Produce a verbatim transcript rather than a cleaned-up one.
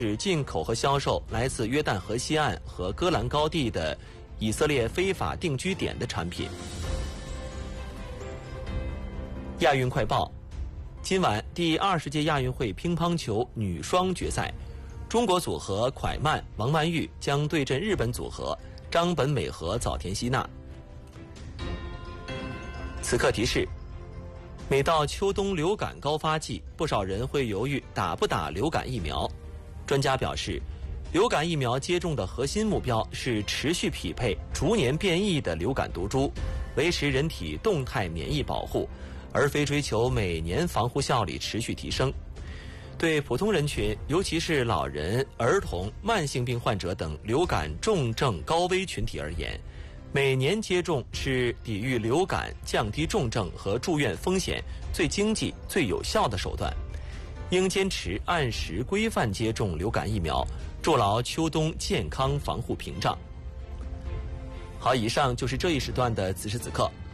是进口和销售来自约旦河西岸和戈兰高地的以色列非法定居点的产品。亚运快报：今晚第二十届亚运会乒乓球女双决赛，中国组合蒯曼、王曼玉将对阵日本组合张本美和早田希娜。此刻提示：每到秋冬流感高发季，不少人会犹豫打不打流感疫苗。专家表示，流感疫苗接种的核心目标是持续匹配逐年变异的流感毒株，维持人体动态免疫保护，而非追求每年防护效率持续提升。对普通人群，尤其是老人、儿童、慢性病患者等流感重症高危群体而言，每年接种是抵御流感、降低重症和住院风险最经济、最有效的手段。应坚持按时规范接种流感疫苗，筑牢秋冬健康防护屏障。好，以上就是这一时段的此时此刻。